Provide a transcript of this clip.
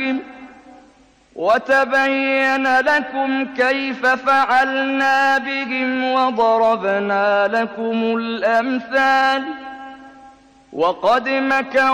بهم وتبين لكم كيف فعلنا بهم وضربنا لكم الأمثال وقد مكروا